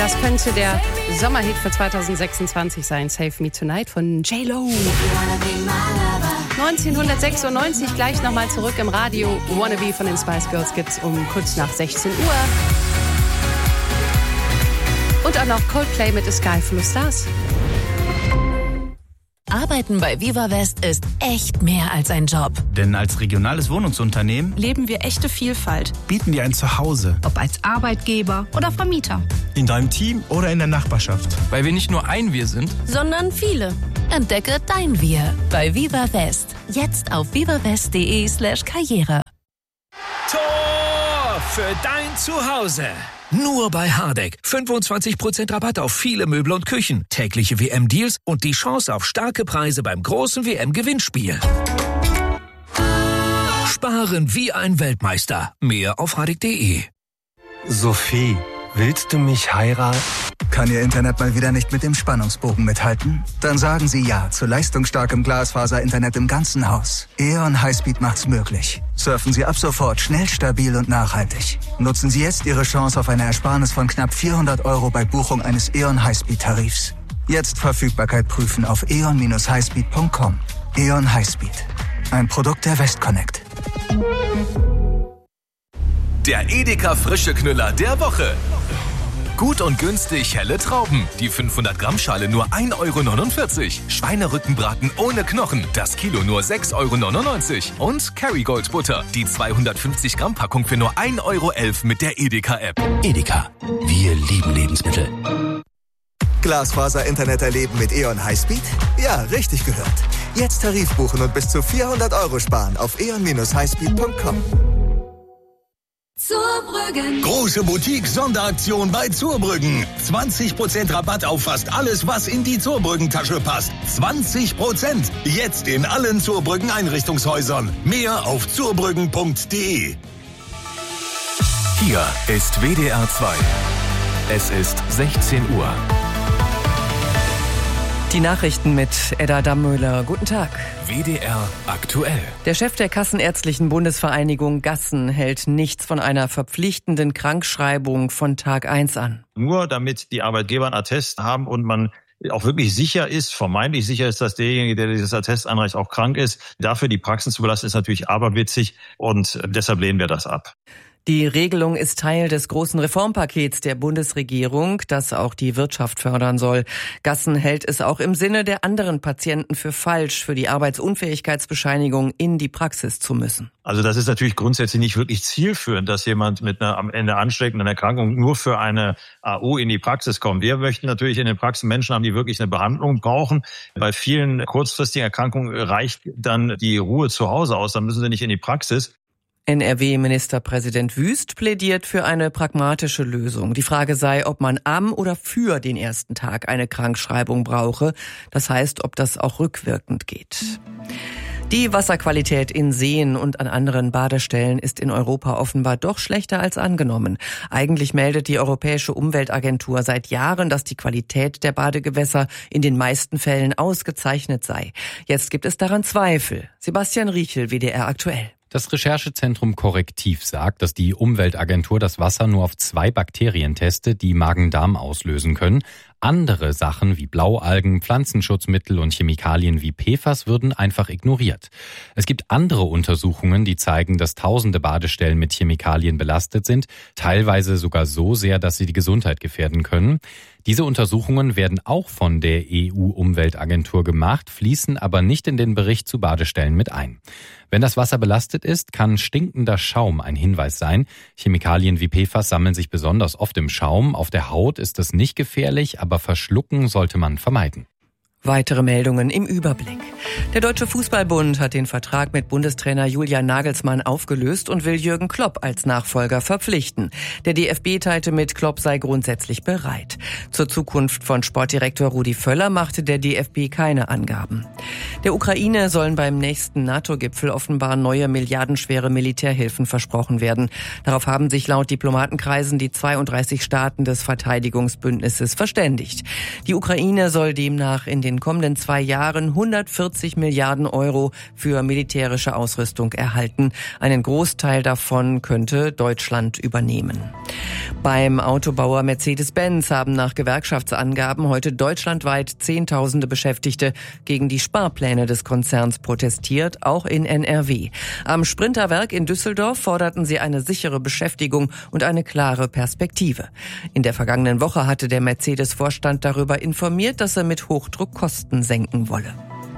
Das könnte der Sommerhit für 2026 sein. Save Me Tonight von J-Lo. 1996 gleich nochmal zurück im Radio. Wannabe von den Spice Girls gibt's um kurz nach 16 Uhr. Und auch noch Coldplay mit A Sky Full of Stars. Arbeiten bei Viva West ist echt mehr als ein Job. Denn als regionales Wohnungsunternehmen leben wir echte Vielfalt. Bieten wir ein Zuhause. Ob als Arbeitgeber oder Vermieter. In deinem Team oder in der Nachbarschaft. Weil wir nicht nur ein Wir sind, sondern viele. Entdecke dein Wir bei Viva West. Jetzt auf vivawest.de/Karriere. Tor für dein Zuhause. Nur bei Hardegg. 25% Rabatt auf viele Möbel und Küchen. Tägliche WM-Deals und die Chance auf starke Preise beim großen WM-Gewinnspiel. Sparen wie ein Weltmeister. Mehr auf hardegg.de. Sophie, willst du mich heiraten? Kann Ihr Internet mal wieder nicht mit dem Spannungsbogen mithalten? Dann sagen Sie Ja zu leistungsstarkem Glasfaser-Internet im ganzen Haus. E.ON Highspeed macht's möglich. Surfen Sie ab sofort schnell, stabil und nachhaltig. Nutzen Sie jetzt Ihre Chance auf eine Ersparnis von knapp 400 € bei Buchung eines E.ON Highspeed-Tarifs. Jetzt Verfügbarkeit prüfen auf eon-highspeed.com. E.ON Highspeed. Ein Produkt der Westconnect. Der Edeka Frische Knüller der Woche. Gut und günstig helle Trauben. Die 500-Gramm-Schale nur 1,49 €. Schweinerückenbraten ohne Knochen. Das Kilo nur 6,99 € Und Kerrygold Butter. Die 250-Gramm-Packung für nur 1,11 € mit der Edeka-App. Edeka. Wir lieben Lebensmittel. Glasfaser-Internet erleben mit E.ON Highspeed? Ja, richtig gehört. Jetzt Tarif buchen und bis zu 400 € sparen auf eon-highspeed.com. Zurbrüggen. Große Boutique-Sonderaktion bei Zurbrüggen. 20% Rabatt auf fast alles, was in die Zurbrüggen-Tasche passt. 20%. Jetzt in allen Zurbrüggen-Einrichtungshäusern. Mehr auf zurbrüggen.de. Hier ist WDR 2. Es ist 16 Uhr. Die Nachrichten mit Edda Dammöhler. Guten Tag. WDR aktuell. Der Chef der Kassenärztlichen Bundesvereinigung Gassen hält nichts von einer verpflichtenden Krankschreibung von Tag 1 an. Nur damit die Arbeitgeber ein Attest haben und man auch wirklich sicher ist, vermeintlich sicher ist, dass derjenige, der dieses Attest anreicht, auch krank ist. Dafür die Praxen zu belasten, ist natürlich aberwitzig und deshalb lehnen wir das ab. Die Regelung ist Teil des großen Reformpakets der Bundesregierung, das auch die Wirtschaft fördern soll. Gassen hält es auch im Sinne der anderen Patienten für falsch, für die Arbeitsunfähigkeitsbescheinigung in die Praxis zu müssen. Also das ist natürlich grundsätzlich nicht wirklich zielführend, dass jemand mit einer am Ende ansteckenden Erkrankung nur für eine AO in die Praxis kommt. Wir möchten natürlich in den Praxen Menschen haben, die wirklich eine Behandlung brauchen. Bei vielen kurzfristigen Erkrankungen reicht dann die Ruhe zu Hause aus, dann müssen sie nicht in die Praxis. NRW-Ministerpräsident Wüst plädiert für eine pragmatische Lösung. Die Frage sei, ob man am oder für den ersten Tag eine Krankschreibung brauche. Das heißt, ob das auch rückwirkend geht. Die Wasserqualität in Seen und an anderen Badestellen ist in Europa offenbar doch schlechter als angenommen. Eigentlich meldet die Europäische Umweltagentur seit Jahren, dass die Qualität der Badegewässer in den meisten Fällen ausgezeichnet sei. Jetzt gibt es daran Zweifel. Sebastian Riechel, WDR aktuell. Das Recherchezentrum Korrektiv sagt, dass die Umweltagentur das Wasser nur auf 2 Bakterien testet, die Magen-Darm auslösen können. Andere Sachen wie Blaualgen, Pflanzenschutzmittel und Chemikalien wie PFAS würden einfach ignoriert. Es gibt andere Untersuchungen, die zeigen, dass tausende Badestellen mit Chemikalien belastet sind, teilweise sogar so sehr, dass sie die Gesundheit gefährden können. Diese Untersuchungen werden auch von der EU-Umweltagentur gemacht, fließen aber nicht in den Bericht zu Badestellen mit ein. Wenn das Wasser belastet ist, kann stinkender Schaum ein Hinweis sein. Chemikalien wie PFAS sammeln sich besonders oft im Schaum. Auf der Haut ist das nicht gefährlich, aber verschlucken sollte man vermeiden. Weitere Meldungen im Überblick. Der Deutsche Fußballbund hat den Vertrag mit Bundestrainer Julian Nagelsmann aufgelöst und will Jürgen Klopp als Nachfolger verpflichten. Der DFB teilte mit, Klopp sei grundsätzlich bereit. Zur Zukunft von Sportdirektor Rudi Völler machte der DFB keine Angaben. Der Ukraine sollen beim nächsten NATO-Gipfel offenbar neue milliardenschwere Militärhilfen versprochen werden. Darauf haben sich laut Diplomatenkreisen die 32 Staaten des Verteidigungsbündnisses verständigt. Die Ukraine soll demnach in den den kommenden 2 Jahren 140 Milliarden Euro für militärische Ausrüstung erhalten. Einen Großteil davon könnte Deutschland übernehmen. Beim Autobauer Mercedes-Benz haben nach Gewerkschaftsangaben heute deutschlandweit Zehntausende Beschäftigte gegen die Sparpläne des Konzerns protestiert, auch in NRW. Am Sprinterwerk in Düsseldorf forderten sie eine sichere Beschäftigung und eine klare Perspektive. In der vergangenen Woche hatte der Mercedes-Vorstand darüber informiert, dass er mit Hochdruck Kosten senken wolle.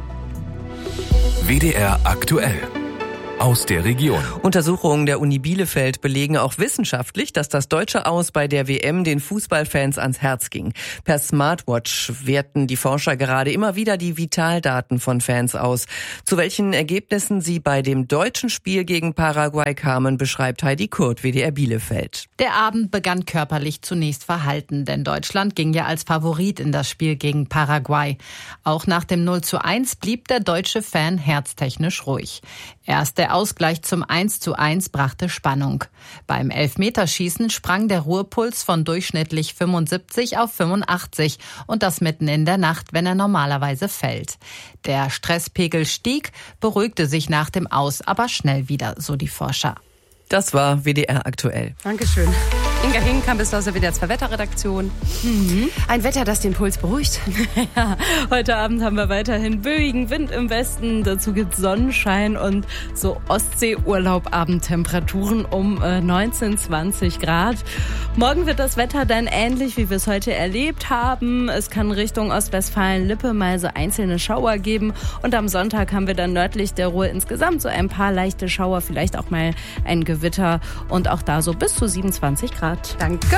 WDR aktuell. Aus der Region. Untersuchungen der Uni Bielefeld belegen auch wissenschaftlich, dass das deutsche Aus bei der WM den Fußballfans ans Herz ging. Per Smartwatch werten die Forscher gerade immer wieder die Vitaldaten von Fans aus. Zu welchen Ergebnissen sie bei dem deutschen Spiel gegen Paraguay kamen, beschreibt Heidi Kurt, WDR Bielefeld. Der Abend begann körperlich zunächst verhalten, denn Deutschland ging ja als Favorit in das Spiel gegen Paraguay. Auch nach dem 0:1 blieb der deutsche Fan herztechnisch ruhig. Erst der Ausgleich zum 1:1 brachte Spannung. Beim Elfmeterschießen sprang der Ruhepuls von durchschnittlich 75 auf 85 und das mitten in der Nacht, wenn er normalerweise fällt. Der Stresspegel stieg, beruhigte sich nach dem Aus, aber schnell wieder, so die Forscher. Das war WDR aktuell. Dankeschön. Inga Hinkamp ist aus der WDR 2 Wetterredaktion. Ein Wetter, das den Puls beruhigt. Ja, heute Abend haben wir weiterhin böigen Wind im Westen. Dazu gibt Sonnenschein und so Ostsee-Urlaub-Abendtemperaturen um 19, 20 Grad. Morgen wird das Wetter dann ähnlich, wie wir es heute erlebt haben. Es kann Richtung Ostwestfalen-Lippe mal so einzelne Schauer geben. Und am Sonntag haben wir dann nördlich der Ruhr insgesamt so ein paar leichte Schauer, vielleicht auch mal ein Gewitter und auch da so bis zu 27 Grad. Danke.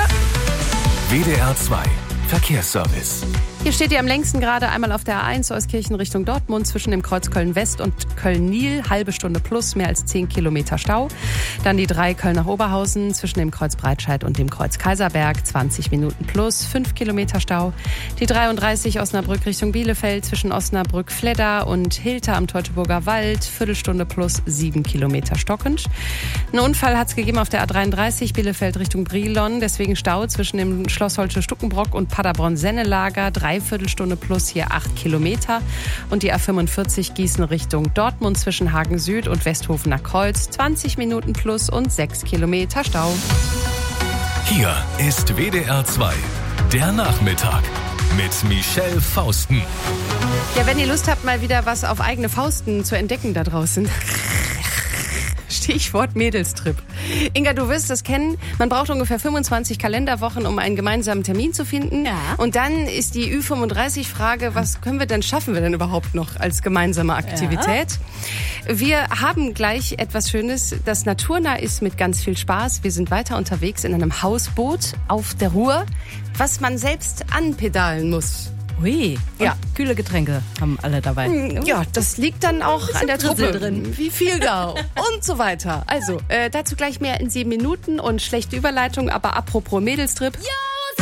WDR 2 Verkehrsservice. Hier steht ihr am längsten gerade einmal auf der A1 Euskirchen Richtung Dortmund zwischen dem Kreuz Köln-West und Köln-Nil. Halbe Stunde plus, mehr als 10 Kilometer Stau. Dann die 3 Köln nach Oberhausen zwischen dem Kreuz Breitscheid und dem Kreuz Kaiserberg. 20 Minuten plus, 5 Kilometer Stau. Die 33 Osnabrück Richtung Bielefeld zwischen Osnabrück-Fledder und Hilter am Teutoburger Wald. Viertelstunde plus, 7 Kilometer stockend. Einen Unfall hat es gegeben auf der A33 Bielefeld Richtung Brilon. Deswegen Stau zwischen dem Schloss Holsche-Stuckenbrock und Paderborn-Sennelager. Dreiviertelstunde plus, hier 8 Kilometer. Und die A45 Gießen Richtung Dortmund zwischen Hagen Süd und Westhofener Kreuz. 20 Minuten plus und 6 Kilometer Stau. Hier ist WDR 2, der Nachmittag mit Michelle Fausten. Ja, wenn ihr Lust habt, mal wieder was auf eigene Fausten zu entdecken da draußen. Stichwort Mädelstrip. Inga, du wirst das kennen. Man braucht ungefähr 25 Kalenderwochen, um einen gemeinsamen Termin zu finden. Ja. Und dann ist die Ü35-Frage, was schaffen wir denn überhaupt noch als gemeinsame Aktivität? Ja. Wir haben gleich etwas Schönes, das naturnah ist mit ganz viel Spaß. Wir sind weiter unterwegs in einem Hausboot auf der Ruhr, was man selbst anpedalen muss. Ui, ja. Kühle Getränke haben alle dabei. Ja, das liegt dann auch an der Truppe drin. Wie viel da und so weiter. Also, dazu gleich mehr in 7 Minuten und schlechte Überleitung, aber apropos Mädelstrip. Ja!